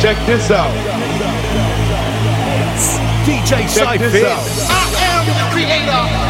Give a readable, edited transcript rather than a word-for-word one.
Check this out. DJ Check this Cypher. out. I am the creator.